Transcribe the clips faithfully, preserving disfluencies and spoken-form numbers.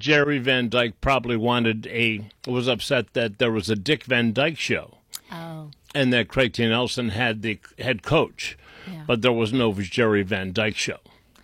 Jerry Van Dyke probably wanted a was upset that there was a Dick Van Dyke show. Oh. And that Craig T. Nelson had the head coach, Yeah. but there was no Jerry Van Dyke show.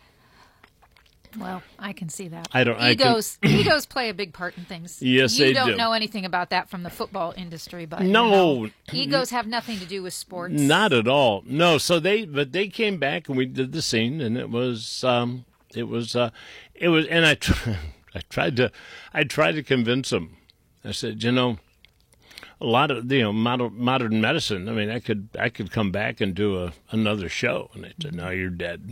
Well, I can see that. I don't. Egos, I can, egos play a big part in things. Yes, you they don't do. know anything about that from the football industry, but No. you know, egos have nothing to do with sports. Not at all. No. So they, but they came back and we did the scene, and it was, um, it was, uh, it was, and I, tr- I tried to, I tried to convince them. I said, you know, a lot of you know modern, modern medicine. I mean, I could, I could come back and do a another show, and they said, no, you're dead.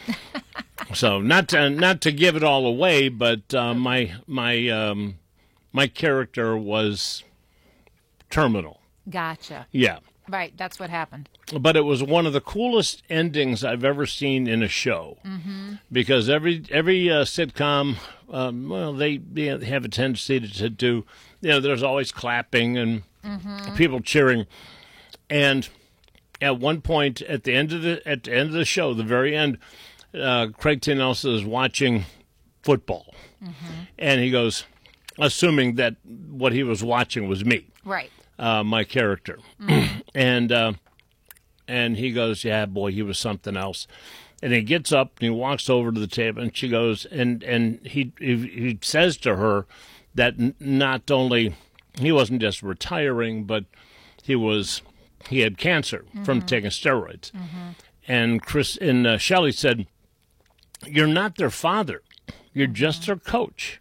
So not to not to give it all away, but uh, my my um, my character was terminal. Gotcha. Yeah, Right, that's what happened. but it was one of the coolest endings I've ever seen in a show. Mm-hmm. Because every every uh, sitcom, um, well, they, they have a tendency to, to do, you know, there's always clapping and mm-hmm. people cheering, and at one point at the end of the at the end of the show, the very end. Uh, Craig T. Nelson is watching football, mm-hmm. and he goes, assuming that what he was watching was me, Right. uh, my character, mm-hmm. and uh, and he goes, yeah, boy, he was something else. And he gets up and he walks over to the table, and she goes, and and he he, he says to her that n- not only he wasn't just retiring, but he was he had cancer mm-hmm. from taking steroids, mm-hmm. and Chris and uh, Shelley said, you're not their father. You're just their coach.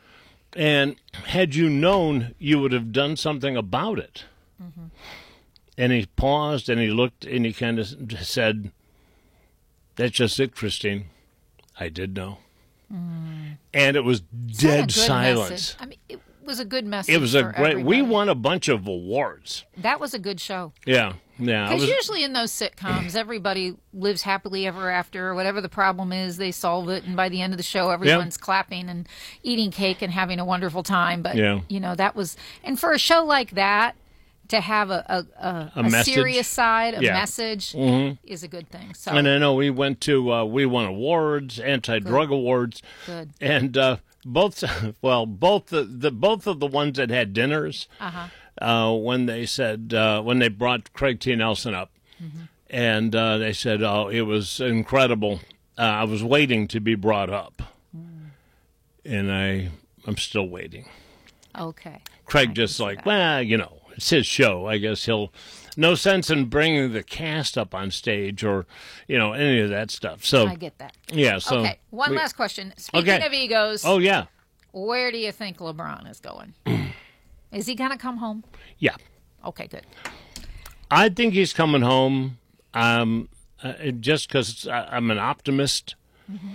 And had you known, you would have done something about it. Mm-hmm. And he paused and he looked and he kind of said, that's just it, Christine. I did know. Mm. And it was dead silence. Message. I mean, it was a good message. It was a for great. everybody. We won a bunch of awards. That was a good show. Yeah, yeah. Because was, usually in those sitcoms, everybody lives happily ever after. Or whatever the problem is, they solve it, and by the end of the show, everyone's yeah. clapping and eating cake and having a wonderful time. But yeah. you know, that was, and for a show like that, to have a a, a, a, a serious side, a yeah. message, mm-hmm. is a good thing. So, and I know we went to uh, we won awards, anti-drug good. awards, good, and uh, both well both the, the both of the ones that had dinners. Uh-huh. Uh, when they said uh, when they brought Craig T. Nelson up, mm-hmm. and uh, they said, "Oh, it was incredible." Uh, I was waiting to be brought up, mm. and I I'm still waiting. Okay. Craig just like, that. well, you know, it's his show. I guess he'll no sense in bringing the cast up on stage or you know any of that stuff. So I get that. Yeah. So okay. One we, last question. Speaking okay. of egos. Oh yeah. Where do you think LeBron is going? Is he going to come home? Yeah. Okay, good. I think he's coming home um, uh, just because I'm an optimist. Mm-hmm.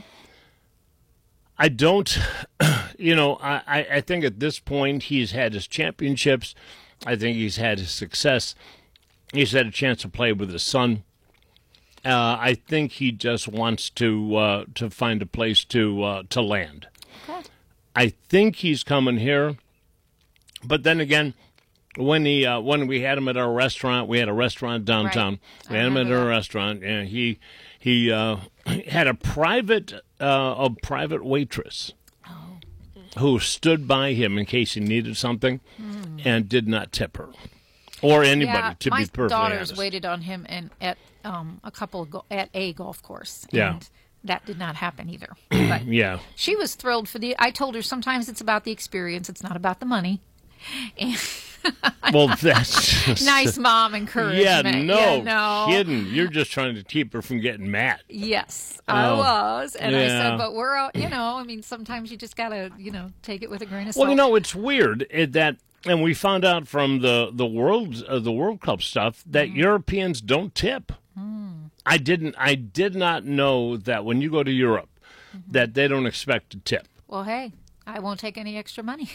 I don't, you know, I, I think at this point he's had his championships. I think he's had his success. He's had a chance to play with his son. Uh, I think he just wants to uh, to find a place to uh, to land. Okay. I think he's coming here. But then again, when he uh, when we had him at our restaurant, we had a restaurant downtown. Right. We had him at our restaurant, and he he uh, had a private uh, a private waitress oh. who stood by him in case he needed something, mm. and did not tip her or anybody. Yeah, to my be perfectly daughters honest, waited on him and at um, a couple of go- at a golf course. Yeah. And that did not happen either. But yeah, she was thrilled for the. I told her sometimes it's about the experience; it's not about the money. And well, that's just, nice mom encouragement. Yeah, no, yeah, no kidding. You're just trying to keep her from getting mad. Yes, oh, I was, and yeah. I said, but we're, all, you know, I mean, sometimes you just gotta, you know, take it with a grain of salt. Well, you know, it's weird it, that, and we found out from the the world uh, the World Cup stuff that mm. Europeans don't tip. Mm. I didn't. I did not know that when you go to Europe, mm-hmm. that they don't expect to tip. Well, hey. I won't take any extra money.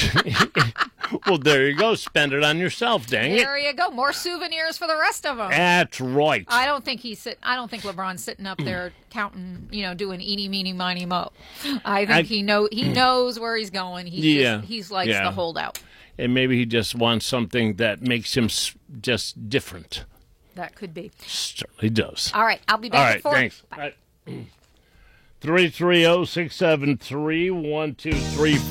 Well, there you go. Spend it on yourself, dang there it. There you go. More souvenirs for the rest of them. That's right. I don't think he's sit. I don't think LeBron's sitting up there counting, you know, doing eeny, meeny, miny, mo. I think I, he know he knows where he's going. He yeah, just, he's likes yeah. the holdout. And maybe he just wants something that makes him just different. That could be. Certainly does. All right, I'll be back All right, at four. thanks. Bye. three three zero, six seven three, one two three